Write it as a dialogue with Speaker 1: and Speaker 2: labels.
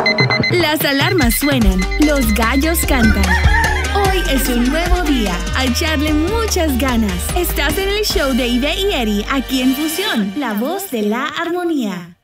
Speaker 1: Las alarmas suenan, los gallos cantan. Hoy es un nuevo día, a echarle muchas ganas. Estás en el show de Ivette y Eddie, aquí en Fusión, la voz de la armonía.